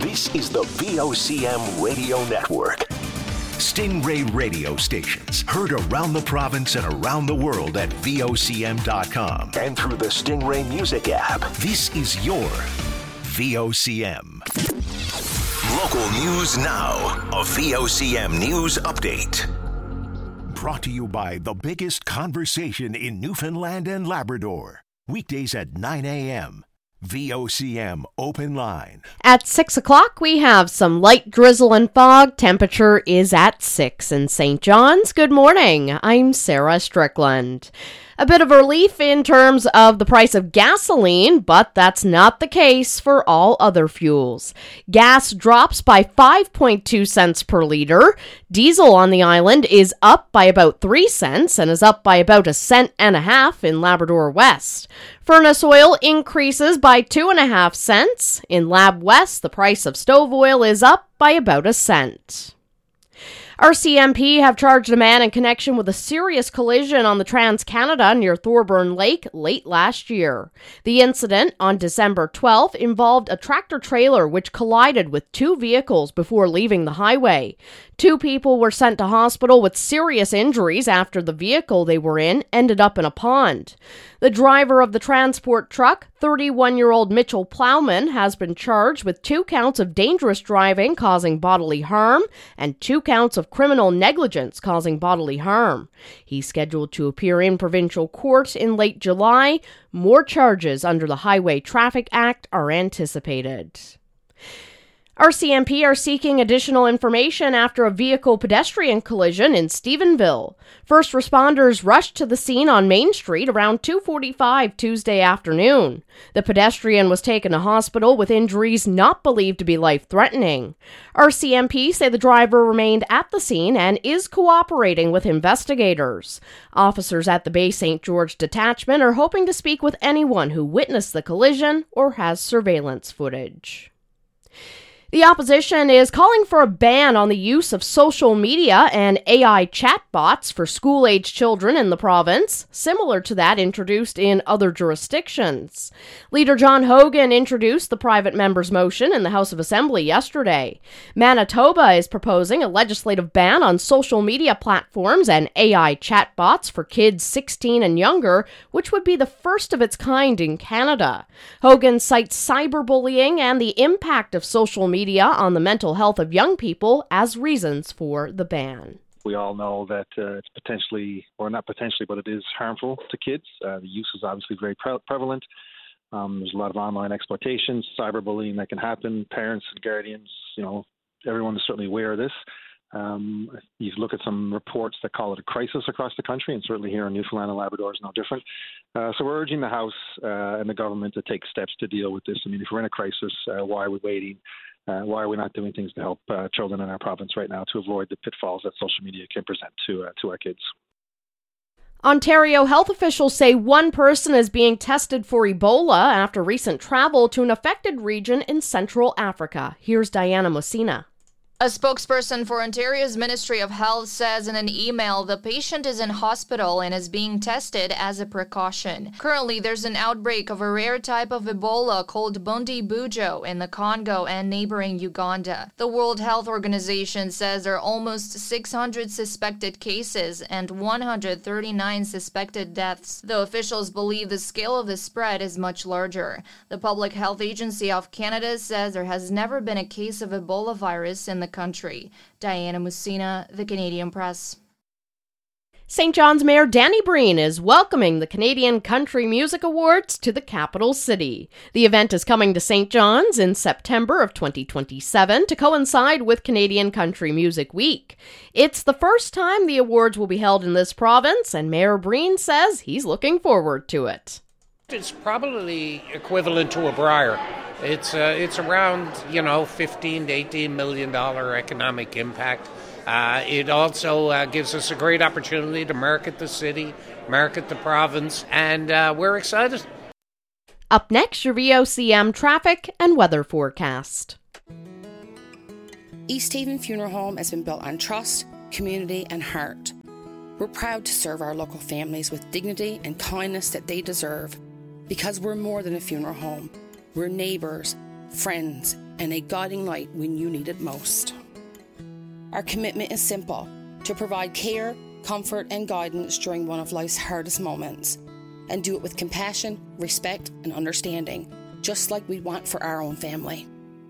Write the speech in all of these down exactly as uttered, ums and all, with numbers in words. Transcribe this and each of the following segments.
This is the V O C M Radio Network. Stingray radio stations heard around the province and around the world at V O C M dot com and through the Stingray Music app. This is your V O C M. Local news now. A V O C M News Update. Brought to you by the biggest conversation in Newfoundland and Labrador. Weekdays at nine a.m. V O C M Open Line. At six o'clock, we have some light drizzle and fog. Temperature is at six in Saint John's. Good morning. I'm Sarah Strickland. A bit of relief in terms of the price of gasoline, but that's not the case for all other fuels. Gas drops by five point two cents per liter. Diesel on the island is up by about three cents and is up by about a cent and a half in Labrador West. Furnace oil increases by two and a half cents. In Lab West, the price of stove oil is up by about a cent. R C M P have charged a man in connection with a serious collision on the Trans-Canada near Thorburn Lake late last year. The incident on December twelfth involved a tractor-trailer which collided with two vehicles before leaving the highway. Two people were sent to hospital with serious injuries after the vehicle they were in ended up in a pond. The driver of the transport truck, thirty-one-year-old Mitchell Plowman, has been charged with two counts of dangerous driving causing bodily harm and two counts of criminal negligence causing bodily harm. He's scheduled to appear in provincial court in late July. More charges under the Highway Traffic Act are anticipated. R C M P are seeking additional information after a vehicle-pedestrian collision in Stephenville. First responders rushed to the scene on Main Street around two forty-five Tuesday afternoon. The pedestrian was taken to hospital with injuries not believed to be life-threatening. R C M P say the driver remained at the scene and is cooperating with investigators. Officers at the Bay Saint George detachment are hoping to speak with anyone who witnessed the collision or has surveillance footage. The opposition is calling for a ban on the use of social media and A I chatbots for school-age children in the province, similar to that introduced in other jurisdictions. Leader John Hogan introduced the private member's motion in the House of Assembly yesterday. Manitoba is proposing a legislative ban on social media platforms and A I chatbots for kids sixteen and younger, which would be the first of its kind in Canada. Hogan cites cyberbullying and the impact of social media media on the mental health of young people as reasons for the ban. We all know that uh, it's potentially, or not potentially, but it is harmful to kids. Uh, the use is obviously very pre- prevalent. Um, there's a lot of online exploitation, cyberbullying that can happen. Parents and guardians, you know, everyone is certainly aware of this. Um, you look at some reports that call it a crisis across the country, and certainly here in Newfoundland and Labrador is no different. Uh, so we're urging the House uh, and the government to take steps to deal with this. I mean, if we're in a crisis, uh, why are we waiting? Uh, why are we not doing things to help uh, children in our province right now to avoid the pitfalls that social media can present to uh, to our kids? Ontario health officials say one person is being tested for Ebola after recent travel to an affected region in Central Africa. Here's Diana Messina. A spokesperson for Ontario's Ministry of Health says in an email the patient is in hospital and is being tested as a precaution. Currently, there's an outbreak of a rare type of Ebola called Bundibugyo in the Congo and neighboring Uganda. The World Health Organization says there are almost six hundred suspected cases and one hundred thirty-nine suspected deaths, though officials believe the scale of the spread is much larger. The Public Health Agency of Canada says there has never been a case of Ebola virus in the country. Diana Messina, The Canadian Press. Saint John's Mayor Danny Breen is welcoming the Canadian Country Music Awards to the capital city. The event is coming to Saint John's in September of twenty twenty-seven to coincide with Canadian Country Music Week. It's the first time the awards will be held in this province, and Mayor Breen says he's looking forward to it. It's probably equivalent to a Briar. It's uh, it's around, you know, fifteen to eighteen million dollars economic impact. Uh, it also uh, gives us a great opportunity to market the city, market the province, and uh, we're excited. Up next, your V O C M traffic and weather forecast. East Haven Funeral Home has been built on trust, community, and heart. We're proud to serve our local families with dignity and kindness that they deserve, because we're more than a funeral home. We're neighbours, friends, and a guiding light when you need it most. Our commitment is simple: to provide care, comfort, and guidance during one of life's hardest moments, and do it with compassion, respect, and understanding, just like we want for our own family.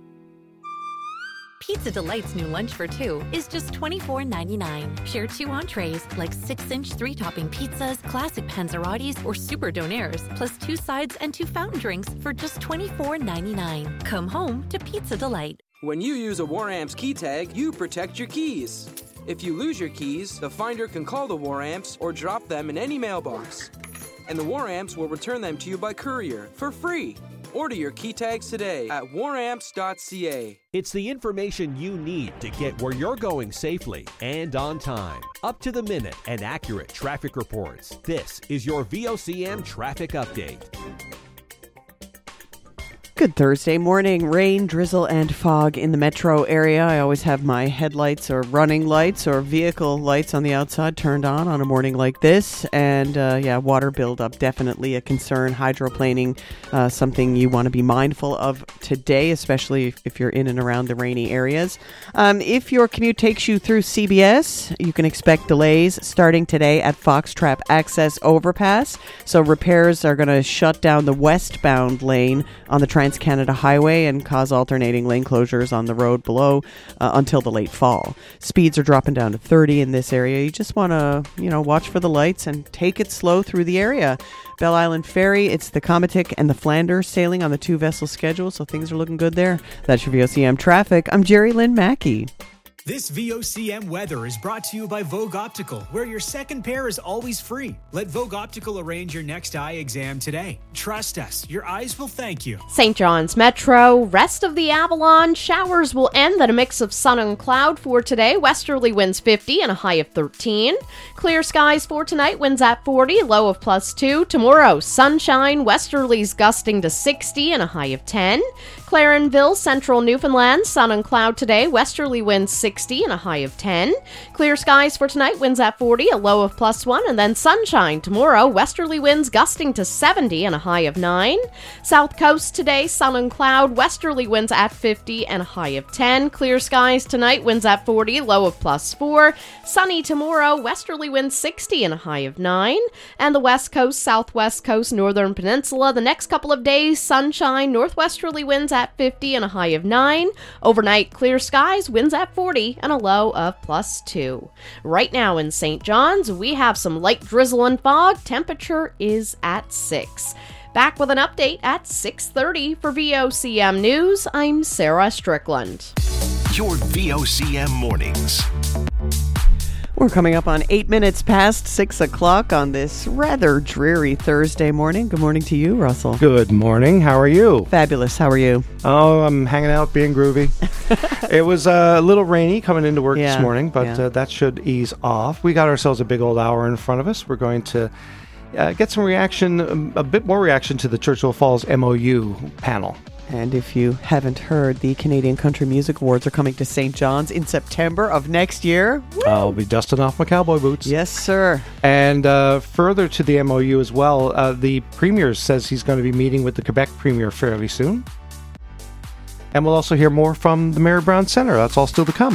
Pizza Delight's new lunch for two is just twenty-four ninety-nine. Share two entrees like six-inch three-topping pizzas, classic panzerottis, or super donaires, plus two sides and two fountain drinks for just twenty-four ninety-nine. Come home to Pizza Delight. When you use a WarAmps key tag, you protect your keys. If you lose your keys, the finder can call the WarAmps or drop them in any mailbox. And the WarAmps will return them to you by courier for free. Order your key tags today at war amps dot c a. It's the information you need to get where you're going safely and on time. Up to the minute and accurate traffic reports. This is your V O C M Traffic Update. Good Thursday morning. Rain, drizzle, and fog in the metro area. I always have my headlights or running lights or vehicle lights on the outside turned on on a morning like this. And uh, yeah, water buildup, definitely a concern. Hydroplaning, uh, something you want to be mindful of today, especially if, if you're in and around the rainy areas. Um, if your commute takes you through C B S, you can expect delays starting today at Foxtrap Access Overpass. So repairs are going to shut down the westbound lane on the Trans Canada Highway and cause alternating lane closures on the road below uh, until the late fall. Speeds are dropping down to thirty in this area. You just want to, you know, watch for the lights and take it slow through the area. Bell Island Ferry, it's the Comatic and the Flanders sailing on the two vessel schedule, so things are looking good there. That's your V O C M traffic. I'm Jerry Lynn Mackey. This V O C M weather is brought to you by Vogue Optical, where your second pair is always free. Let Vogue Optical arrange your next eye exam today. Trust us, your eyes will thank you. Saint John's Metro, rest of the Avalon, showers will end, then a mix of sun and cloud for today. Westerly winds fifty and a high of thirteen. Clear skies for tonight, winds at forty, low of plus two. Tomorrow, sunshine, westerlies gusting to sixty and a high of ten. Clarenville, central Newfoundland, sun and cloud today, westerly winds sixty and a high of ten. Clear skies for tonight, winds at forty, a low of plus one, and then sunshine tomorrow, westerly winds gusting to seventy and a high of nine. South coast today, sun and cloud, westerly winds at fifty and a high of ten. Clear skies tonight, winds at forty, low of plus four. Sunny tomorrow, westerly winds sixty and a high of nine. And the west coast, southwest coast, northern peninsula, the next couple of days, sunshine, northwesterly winds at fifty and a high of nine. Overnight, clear skies, winds at forty and a low of plus two. Right now in Saint John's, we have some light drizzle and fog. Temperature is at six. Back with an update at six thirty for V O C M News. I'm Sarah Strickland. Your V O C M mornings. We're coming up on eight minutes past six o'clock on this rather dreary Thursday morning. Good morning to you, Russell. Good morning. How are you? Fabulous. How are you? Oh, I'm hanging out, being groovy. It was uh, a little rainy coming into work yeah, this morning, but yeah. uh, that should ease off. We got ourselves a big old hour in front of us. We're going to uh, get some reaction, um, a bit more reaction to the Churchill Falls M O U panel. And if you haven't heard, the Canadian Country Music Awards are coming to Saint John's in September of next year. Woo! I'll be dusting off my cowboy boots. Yes, sir. And uh, further to the M O U as well, uh, the Premier says he's going to be meeting with the Quebec Premier fairly soon. And we'll also hear more from the Mary Brown Centre. That's all still to come.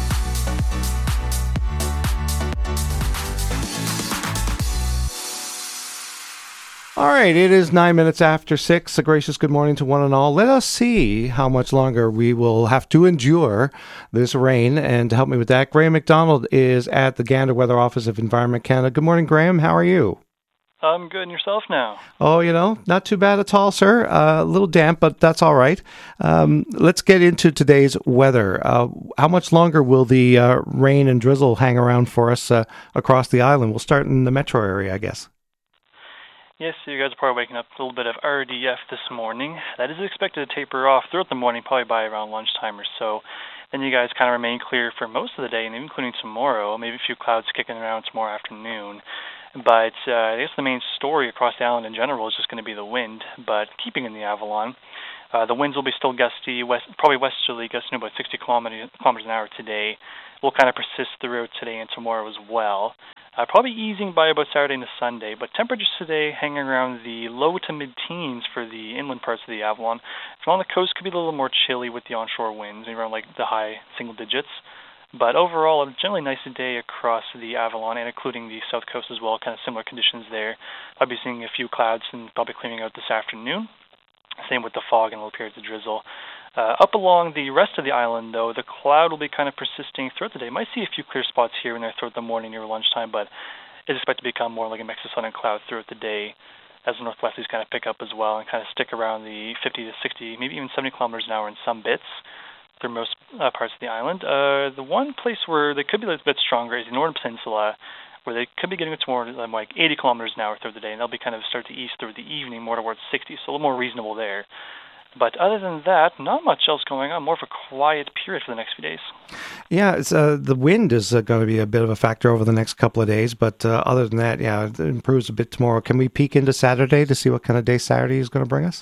All right, it is nine minutes after six. A gracious good morning to one and all. Let us see how much longer we will have to endure this rain. And to help me with that, Graham McDonald is at the Gander Weather Office of Environment Canada. Good morning, Graham. How are you? I'm good. And yourself now? Oh, you know, not too bad at all, sir. Uh, a little damp, but that's all right. Um, let's get into today's weather. Uh, how much longer will the uh, rain and drizzle hang around for us uh, across the island? We'll start in the metro area, I guess. Yes, so you guys are probably waking up with a little bit of R D F this morning. That is expected to taper off throughout the morning, probably by around lunchtime or so. Then you guys kind of remain clear for most of the day, and including tomorrow. Maybe a few clouds kicking around tomorrow afternoon. But uh, I guess the main story across the island in general is just going to be the wind. But keeping in the Avalon, uh, the winds will be still gusty, west, probably westerly, gusting about sixty kilometers, kilometers an hour today. Will kind of persist throughout today and tomorrow as well. Uh, probably easing by about Saturday into Sunday, but temperatures today hanging around the low to mid-teens for the inland parts of the Avalon. So on the coast could be a little more chilly with the onshore winds, maybe around like the high single digits. But overall, a generally nice day across the Avalon and including the south coast as well, kind of similar conditions there. I'll be seeing a few clouds and probably clearing out this afternoon. Same with the fog and little periods of drizzle. Uh, up along the rest of the island, though, the cloud will be kind of persisting throughout the day. Might see a few clear spots here and there throughout the morning near lunchtime, but it's expected to become more like a mix of sun and cloud throughout the day as the northwesterlies kind of pick up as well and kind of stick around the fifty to sixty, maybe even seventy kilometers an hour in some bits through most uh, parts of the island. Uh, the one place where they could be a little bit stronger is the Northern Peninsula, where they could be getting to more um, like eighty kilometers an hour through the day, and they'll be kind of start to east through the evening, more towards sixty, so a little more reasonable there. But other than that, not much else going on. More of a quiet period for the next few days. Yeah, it's, uh, the wind is uh, going to be a bit of a factor over the next couple of days. But uh, other than that, yeah, it improves a bit tomorrow. Can we peek into Saturday to see what kind of day Saturday is going to bring us?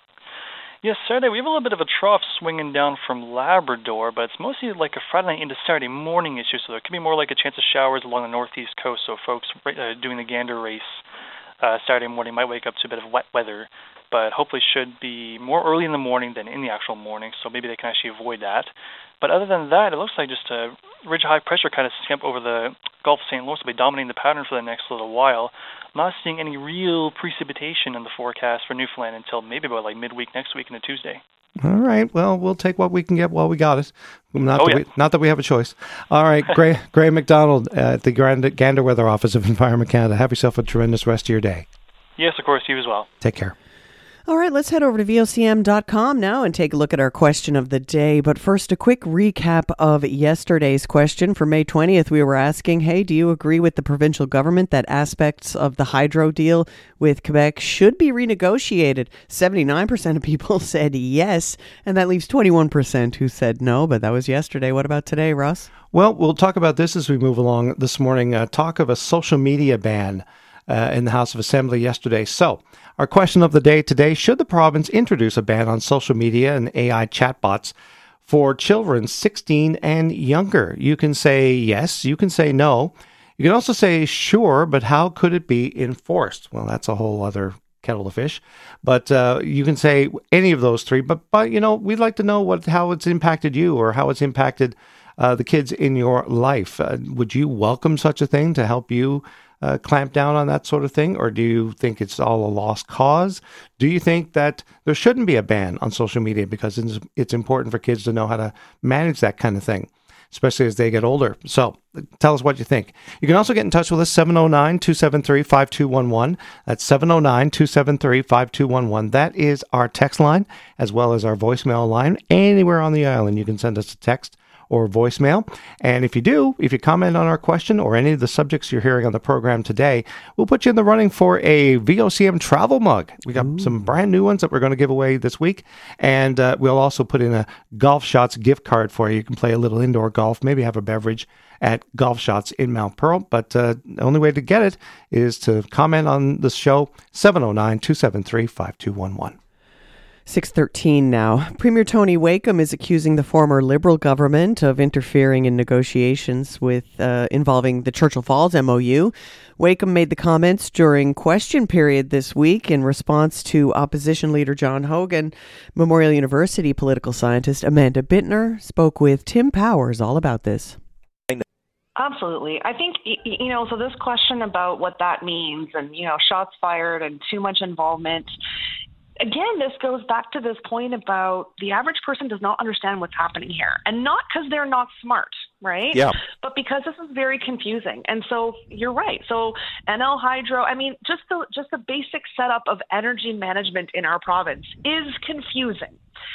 Yes, Saturday we have a little bit of a trough swinging down from Labrador, but it's mostly like a Friday night into Saturday morning issue. So there could be more like a chance of showers along the northeast coast. So folks uh, doing the gander race uh, Saturday morning might wake up to a bit of wet weather, but hopefully should be more early in the morning than in the actual morning, so maybe they can actually avoid that. But other than that, it looks like just a ridge high pressure kind of skimp over the Gulf of Saint Lawrence will be dominating the pattern for the next little while. I'm not seeing any real precipitation in the forecast for Newfoundland until maybe about like midweek next week into Tuesday. All right. Well, we'll take what we can get while we got it. Not, oh, that, yeah. we, not that we have a choice. All right. Gray, Gray McDonald at the Grand, Gander Weather Office of Environment Canada. Have yourself a tremendous rest of your day. Yes, of course. You as well. Take care. All right, let's head over to V O C M dot com now and take a look at our question of the day. But first, a quick recap of yesterday's question. For May twentieth, we were asking, hey, do you agree with the provincial government that aspects of the hydro deal with Quebec should be renegotiated? seventy-nine percent of people said yes, and that leaves twenty-one percent who said no, but that was yesterday. What about today, Russ? Well, we'll talk about this as we move along this morning. Uh, talk of a social media ban uh, in the House of Assembly yesterday. So, our question of the day today, should the province introduce a ban on social media and A I chatbots for children sixteen and younger? You can say yes, you can say no. You can also say sure, but how could it be enforced? Well, that's a whole other kettle of fish. But uh, you can say any of those three. But, but you know, we'd like to know what how it's impacted you or how it's impacted uh, the kids in your life. Uh, would you welcome such a thing to help you Uh, clamp down on that sort of thing? Or do you think it's all a lost cause? Do you think that there shouldn't be a ban on social media because it's, it's important for kids to know how to manage that kind of thing, especially as they get older? So tell us what you think. You can also get in touch with us, seven oh nine, two seven three, five two one one. That's seven oh nine, two seven three, five two one one. That is our text line as well as our voicemail line. Anywhere on the island, you can send us a text or voicemail. And if you do, if you comment on our question or any of the subjects you're hearing on the program today, we'll put you in the running for a V O C M travel mug. We got Ooh. some brand new ones that we're going to give away this week. And uh, we'll also put in a Golf Shots gift card for you. You can play a little indoor golf, maybe have a beverage at Golf Shots in Mount Pearl. But uh, the only way to get it is to comment on the show, seven oh nine, two seven three, five two one one. six thirteen now. Premier Tony Wakeham is accusing the former Liberal government of interfering in negotiations with uh, involving the Churchill Falls M O U. Wakeham made the comments during question period this week in response to opposition leader John Hogan. Memorial University political scientist Amanda Bittner spoke with Tim Powers all about this. Absolutely. I think, you know, so this question about what that means and, you know, shots fired and too much involvement, again, this goes back to this point about the average person does not understand what's happening here. And not because they're not smart, right? Yeah. But because this is very confusing. And so you're right. So N L Hydro, I mean, just the just the basic setup of energy management in our province is confusing.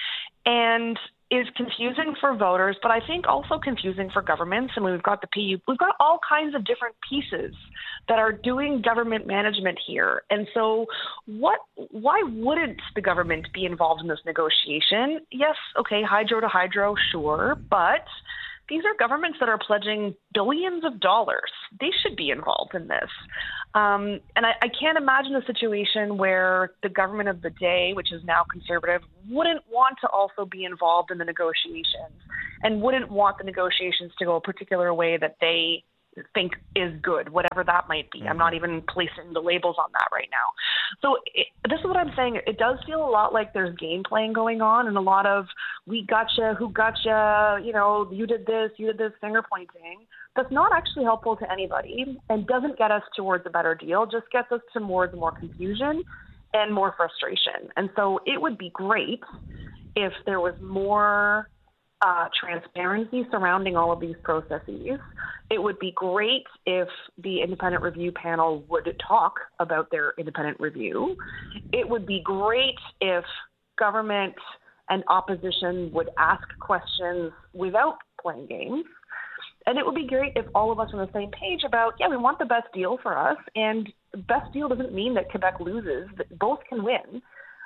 And is confusing for voters, but I think also confusing for governments. I mean, we've got the P U, we've got all kinds of different pieces that are doing government management here. And so what, why wouldn't the government be involved in this negotiation? Yes, okay, hydro to hydro, sure, but these are governments that are pledging billions of dollars. They should be involved in this. Um, and I, I can't imagine a situation where the government of the day, which is now Conservative, wouldn't want to also be involved in the negotiations and wouldn't want the negotiations to go a particular way that they think is good, whatever that might be. Mm-hmm. I'm not even placing the labels on that right now. So it, this is what I'm saying. It does feel a lot like there's game playing going on, and a lot of we gotcha, who gotcha, you know, you did this, you did this, finger pointing. That's not actually helpful to anybody and doesn't get us towards a better deal, just gets us towards more confusion and more frustration. And so it would be great if there was more uh, transparency surrounding all of these processes. It would be great if the independent review panel would talk about their independent review. It would be great if government and opposition would ask questions without playing games. And it would be great if all of us are on the same page about, yeah, we want the best deal for us. And the best deal doesn't mean that Quebec loses. Both can win.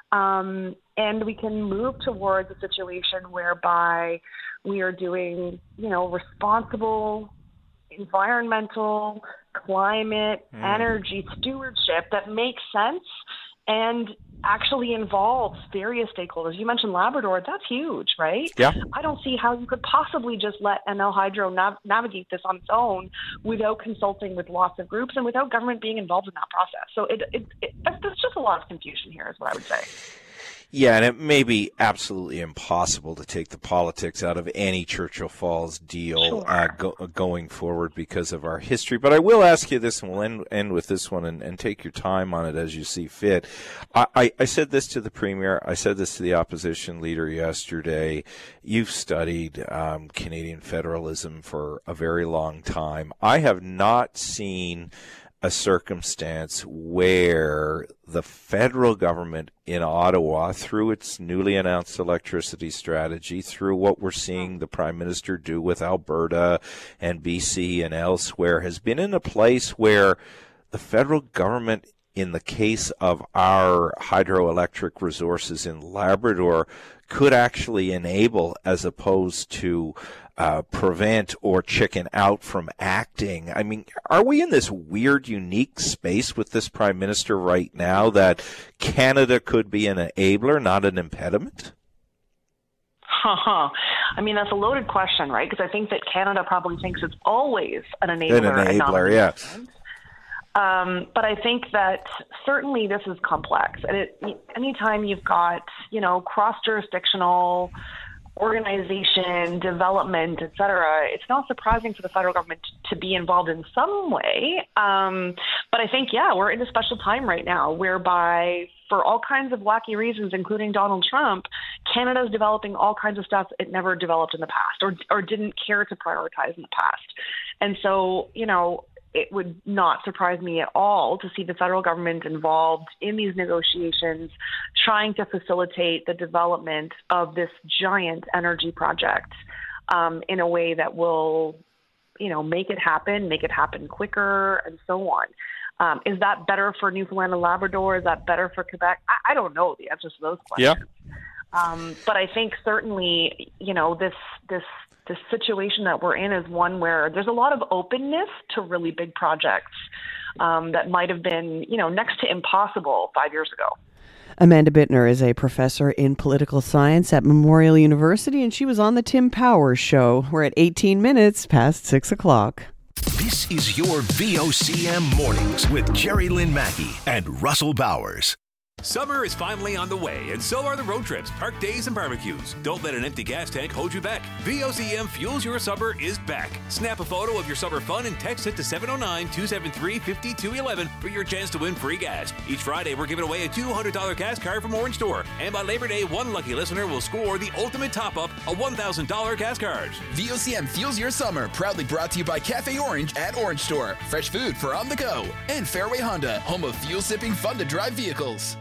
Um, and we can move towards a situation whereby we are doing, you know, responsible environmental, climate, mm. energy stewardship that makes sense and actually involves various stakeholders. You mentioned Labrador. That's huge, right? Yeah. I don't see how you could possibly just let N L Hydro nav- navigate this on its own without consulting with lots of groups and without government being involved in that process. So it, it, it, there's just a lot of confusion here is what I would say. Yeah, and it may be absolutely impossible to take the politics out of any Churchill Falls deal sure. uh, go, going forward because of our history. But I will ask you this, and we'll end, end with this one and, and take your time on it as you see fit. I, I, I said this to the Premier. I said this to the opposition leader yesterday. You've studied um, Canadian federalism for a very long time. I have not seen a circumstance where the federal government in Ottawa, through its newly announced electricity strategy, through what we're seeing the Prime Minister do with Alberta and B C and elsewhere, has been in a place where the federal government, in the case of our hydroelectric resources in Labrador, could actually enable as opposed to Uh, prevent or chicken out from acting. I mean, are we in this weird, unique space with this Prime Minister right now that Canada could be an enabler, not an impediment? Uh-huh. I mean, that's a loaded question, right? Because I think that Canada probably thinks it's always an enabler. An enabler, and not an yeah. Um, but I think that certainly this is complex. And it, anytime you've got, you know, cross-jurisdictional organization, development, et cetera, it's not surprising for the federal government to be involved in some way. Um, but I think, yeah, we're in a special time right now whereby for all kinds of wacky reasons, including Donald Trump, Canada's developing all kinds of stuff it never developed in the past or, or didn't care to prioritize in the past. And so, you know, it would not surprise me at all to see the federal government involved in these negotiations, trying to facilitate the development of this giant energy project um, in a way that will, you know, make it happen, make it happen quicker, and so on. Um, is that better for Newfoundland and Labrador? Is that better for Quebec? I, I don't know the answers to those questions. Yeah. Um, but I think certainly, you know, this this the situation that we're in is one where there's a lot of openness to really big projects um, that might have been, you know, next to impossible five years ago. Amanda Bittner is a professor in political science at Memorial University, and she was on the Tim Powers Show. We're at eighteen minutes past six o'clock. This is your V O C M Mornings with Jerry Lynn Mackey and Russell Bowers. Summer is finally on the way, and so are the road trips, park days, and barbecues. Don't let an empty gas tank hold you back. V O C M Fuels Your Summer is back. Snap a photo of your summer fun and text it to seven oh nine, two seven three, five two one one for your chance to win free gas. Each Friday, we're giving away a two hundred dollars gas card from Orange Store. And by Labor Day, one lucky listener will score the ultimate top-up, a one thousand dollars gas card. V O C M Fuels Your Summer, proudly brought to you by Cafe Orange at Orange Store. Fresh food for on the go. And Fairway Honda, home of fuel-sipping, fun-to-drive vehicles.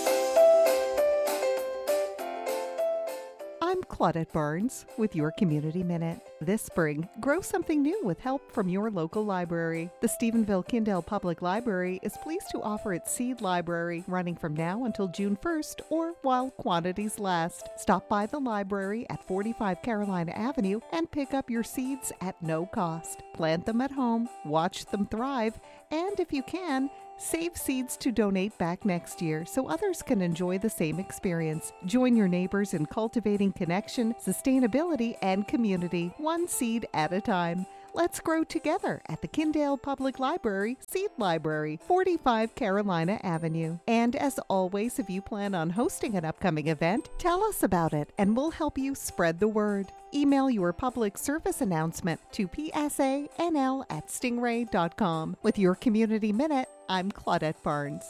I'm Claudette Barnes with your Community Minute. This spring, grow something new with help from your local library. The Stephenville-Kindale Public Library is pleased to offer its Seed Library running from now until June first or while quantities last. Stop by the library at forty-five Carolina Avenue and pick up your seeds at no cost. Plant them at home, watch them thrive, and if you can, save seeds to donate back next year so others can enjoy the same experience. Join your neighbors in cultivating connection, sustainability, and community, one seed at a time. Let's grow together at the Kindale Public Library, Seed Library, forty-five Carolina Avenue. And as always, if you plan on hosting an upcoming event, tell us about it and we'll help you spread the word. Email your public service announcement to p s a n l at stingray dot com. With your Community Minute, I'm Claudette Barnes.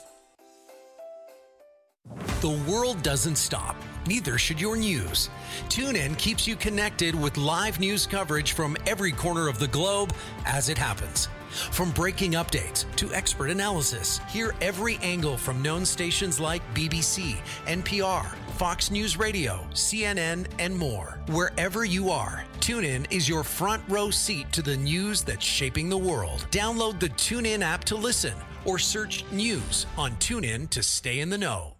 The world doesn't stop. Neither should your news. TuneIn keeps you connected with live news coverage from every corner of the globe as it happens. From breaking updates to expert analysis, hear every angle from known stations like B B C, N P R, Fox News Radio, C N N, and more. Wherever you are, TuneIn is your front row seat to the news that's shaping the world. Download the TuneIn app to listen or search news on TuneIn to stay in the know.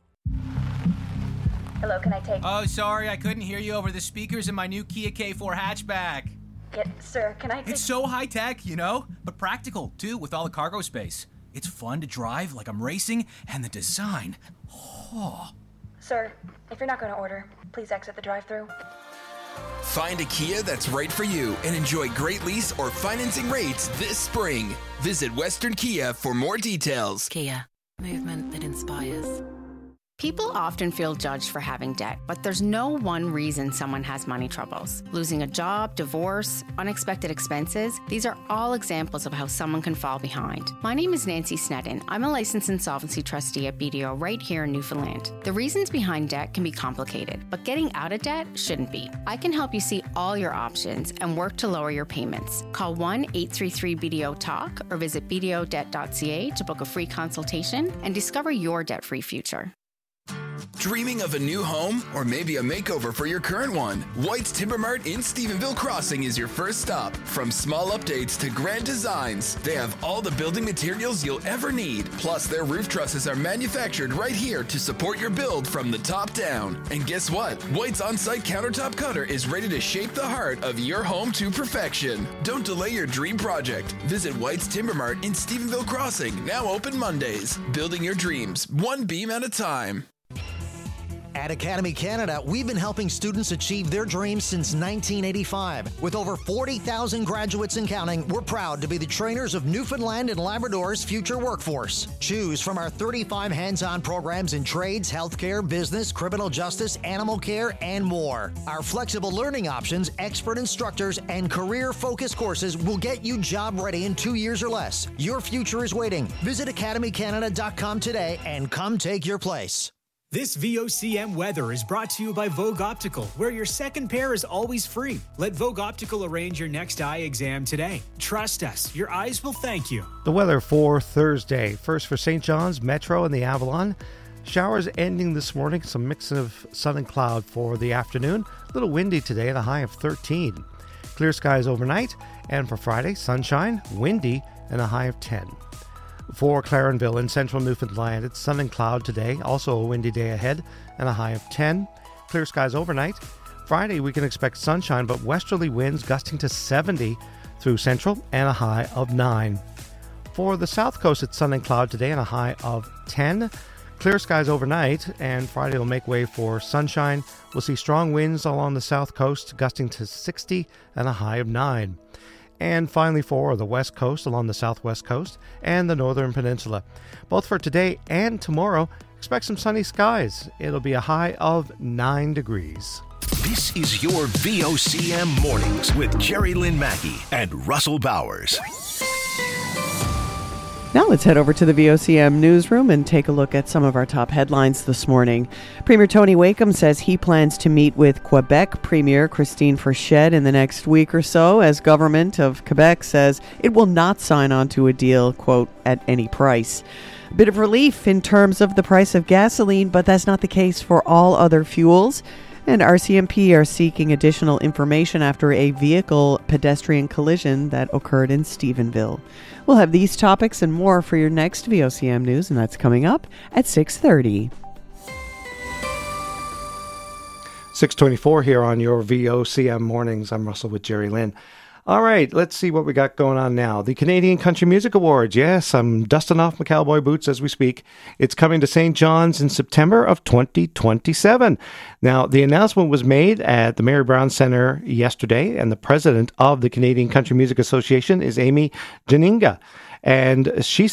Hello, can I take... Oh, sorry, I couldn't hear you over the speakers in my new Kia K four hatchback. Get, sir, can I take... It's so high-tech, you know, but practical, too, with all the cargo space. It's fun to drive like I'm racing, and the design... Oh. Sir, if you're not going to order, please exit the drive-thru. Find a Kia that's right for you and enjoy great lease or financing rates this spring. Visit Western Kia for more details. Kia, movement that inspires. People often feel judged for having debt, but there's no one reason someone has money troubles. Losing a job, divorce, unexpected expenses, these are all examples of how someone can fall behind. My name is Nancy Sneddon. I'm a licensed insolvency trustee at B D O right here in Newfoundland. The reasons behind debt can be complicated, but getting out of debt shouldn't be. I can help you see all your options and work to lower your payments. Call one eight three three B D O talk or visit b d o debt dot c a to book a free consultation and discover your debt-free future. Dreaming of a new home or maybe a makeover for your current one? White's Timber Mart in Stephenville Crossing is your first stop. From small updates to grand designs, they have all the building materials you'll ever need. Plus, their roof trusses are manufactured right here to support your build from the top down. And guess what? White's on-site countertop cutter is ready to shape the heart of your home to perfection. Don't delay your dream project. Visit White's Timber Mart in Stephenville Crossing, now open Mondays. Building your dreams, one beam at a time. At Academy Canada, we've been helping students achieve their dreams since nineteen eighty-five. With over forty thousand graduates and counting, we're proud to be the trainers of Newfoundland and Labrador's future workforce. Choose from our thirty-five hands-on programs in trades, healthcare, business, criminal justice, animal care, and more. Our flexible learning options, expert instructors, and career-focused courses will get you job-ready in two years or less. Your future is waiting. Visit academy canada dot com today and come take your place. This V O C M weather is brought to you by Vogue Optical, where your second pair is always free. Let Vogue Optical arrange your next eye exam today. Trust us, your eyes will thank you. The weather for Thursday. First for Saint John's, Metro, and the Avalon. Showers ending this morning. Some mix of sun and cloud for the afternoon. A little windy today at a high of thirteen. Clear skies overnight. And for Friday, sunshine, windy, and a high of ten. For Clarenville in central Newfoundland, it's sun and cloud today, also a windy day ahead, and a high of ten. Clear skies overnight. Friday, we can expect sunshine, but westerly winds gusting to seventy through central, and a high of nine. For the south coast, it's sun and cloud today, and a high of ten. Clear skies overnight, and Friday will make way for sunshine. We'll see strong winds along the south coast, gusting to sixty, and a high of nine. And finally for the west coast along the southwest coast and the northern peninsula. Both for today and tomorrow, expect some sunny skies. It'll be a high of nine degrees. This is your V O C M Mornings with Jerry Lynn Mackey and Russell Bowers. Now let's head over to the V O C M newsroom and take a look at some of our top headlines this morning. Premier Tony Wakeham says he plans to meet with Quebec Premier Christine Frechette in the next week or so, as government of Quebec says it will not sign on to a deal, quote, at any price. A bit of relief in terms of the price of gasoline, but that's not the case for all other fuels. And R C M P are seeking additional information after a vehicle pedestrian collision that occurred in Stephenville. We'll have these topics and more for your next V O C M News, and that's coming up at six thirty. six twenty-four here on your V O C M Mornings. I'm Russell with Jerry Lynn. All right, let's see what we got going on now. The Canadian Country Music Awards. Yes, I'm dusting off my cowboy boots as we speak. It's coming to Saint John's in September of twenty twenty-seven. Now, the announcement was made at the Mary Brown Centre yesterday, and the president of the Canadian Country Music Association is Amy Janinga. And she